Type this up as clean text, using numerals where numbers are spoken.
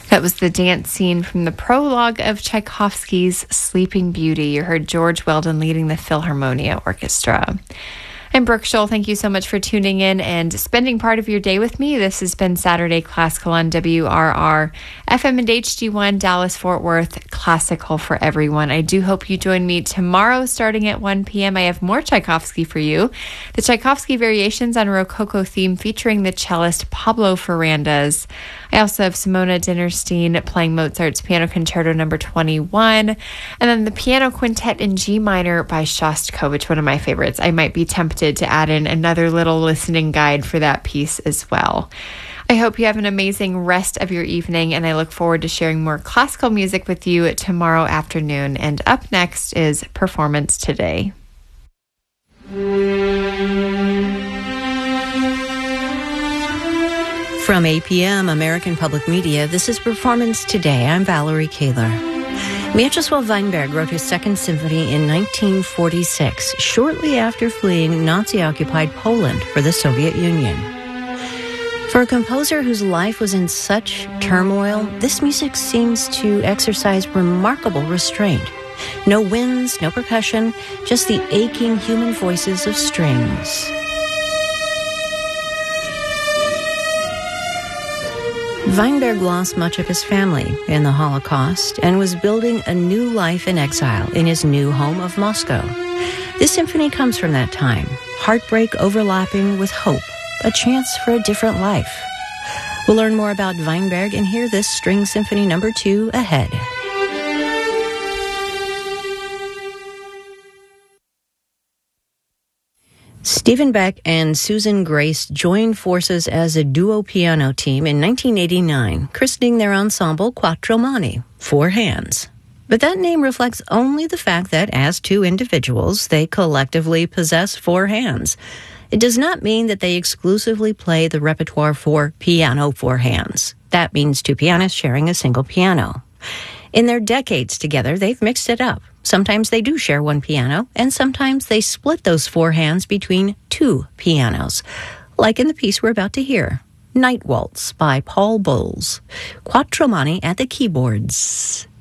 That was the dance scene from the prologue of Tchaikovsky's Sleeping Beauty. You heard George Weldon leading the Philharmonia Orchestra. I'm Brooke Scholl. Thank you so much for tuning in and spending part of your day with me. This has been Saturday Classical on WRR, FM and HD1, Dallas-Fort Worth, classical for everyone. I do hope you join me tomorrow starting at 1 p.m. I have more Tchaikovsky for you. The Tchaikovsky Variations on Rococo theme featuring the cellist Pablo Ferrandez. I also have Simona Dinnerstein playing Mozart's Piano Concerto No. 21, and then the Piano Quintet in G minor by Shostakovich, one of my favorites. I might be tempted to add in another little listening guide for that piece as well. I hope you have an amazing rest of your evening, and I look forward to sharing more classical music with you tomorrow afternoon. And up next is Performance Today. From APM, American Public Media, this is Performance Today. I'm Valerie Kaler. Mieczysław Weinberg wrote his Second Symphony in 1946, shortly after fleeing Nazi-occupied Poland for the Soviet Union. For a composer whose life was in such turmoil, this music seems to exercise remarkable restraint. No winds, no percussion, just the aching human voices of strings. Weinberg lost much of his family in the Holocaust and was building a new life in exile in his new home of Moscow. This symphony comes from that time, heartbreak overlapping with hope, a chance for a different life. We'll learn more about Weinberg and hear this String Symphony No. 2 ahead. Stephen Beck and Susan Grace joined forces as a duo piano team in 1989, christening their ensemble Quattro Mani, 4 hands. But that name reflects only the fact that, as 2 individuals, they collectively possess 4 hands. It does not mean that they exclusively play the repertoire for piano 4 hands. That means 2 pianists sharing a single piano. In their decades together, they've mixed it up. Sometimes they do share 1 piano, and sometimes they split those 4 hands between 2 pianos, like in the piece we're about to hear, Night Waltz by Paul Bowles. Quattro Mani at the keyboards.